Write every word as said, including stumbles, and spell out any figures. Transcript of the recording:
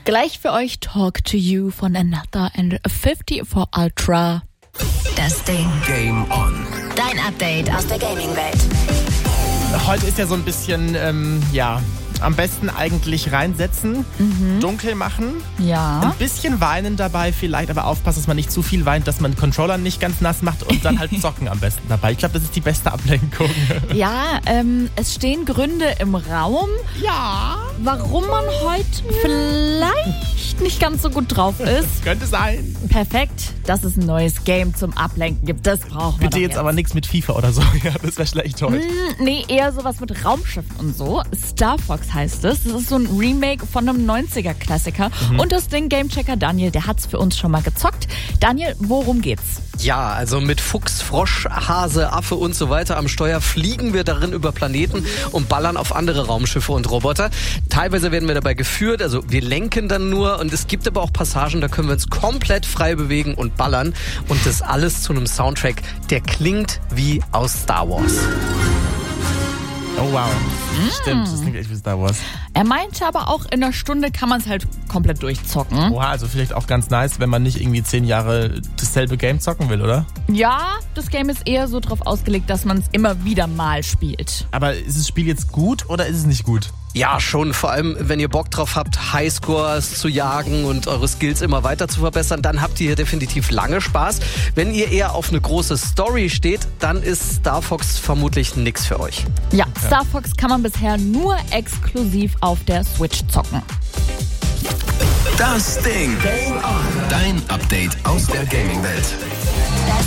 Gleich für euch Talk to You von Another and fifty for Ultra. Das Ding. Game on. Dein Update aus der Gaming-Welt. Heute ist ja so ein bisschen, ähm, ja, am besten eigentlich reinsetzen, mhm. dunkel machen, Ja. ein bisschen weinen dabei vielleicht, aber aufpassen, dass man nicht zu viel weint, dass man den Controller nicht ganz nass macht und dann halt zocken am besten dabei. Ich glaube, das ist die beste Ablenkung. Ja, ähm, es stehen Gründe im Raum, Ja. warum man heute vielleicht nicht ganz so gut drauf ist. Könnte sein. Perfekt, dass es ein neues Game zum Ablenken gibt. Das brauchen wir Bitte doch jetzt aber nichts mit FIFA oder so. Ja, das wäre schlecht heute. Hm, nee, eher sowas mit Raumschiffen und so. Star Fox heißt es. Das ist so ein Remake von einem neunziger-Klassiker. Mhm. Und das Ding Gamechecker Daniel, der hat's für uns schon mal gezockt. Daniel, worum geht's? Ja, also mit Fuchs, Frosch, Hase, Affe und so weiter am Steuer fliegen wir darin über Planeten und ballern auf andere Raumschiffe und Roboter. Teilweise werden wir dabei geführt, also wir lenken dann nur, und es gibt aber auch Passagen, da können wir uns komplett frei bewegen und ballern, und das alles zu einem Soundtrack, der klingt wie aus Star Wars. Oh wow. Stimmt, das klingt echt wie Star Wars. Er meinte aber auch, in einer Stunde kann man es halt komplett durchzocken. Oha, also vielleicht auch ganz nice, wenn man nicht irgendwie zehn Jahre dasselbe Game zocken will, oder? Ja, das Game ist eher so drauf ausgelegt, dass man es immer wieder mal spielt. Aber ist das Spiel jetzt gut oder ist es nicht gut? Ja, schon. Vor allem, wenn ihr Bock drauf habt, Highscores zu jagen und eure Skills immer weiter zu verbessern, dann habt ihr hier definitiv lange Spaß. Wenn ihr eher auf eine große Story steht, dann ist Star Fox vermutlich nix für euch. Ja, Star Fox kann man bisher nur exklusiv auf der Switch zocken. Das Ding. Game on. Dein Update aus der Gaming-Welt. Das